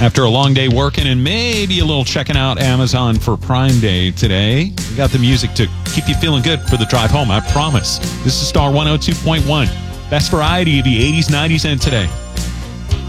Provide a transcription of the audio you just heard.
After a long day working and maybe a little checking out Amazon for Prime Day today, we got the music to keep you feeling good for the drive home, I promise. This is Star 102.1. Best variety of the 80s, 90s, and today.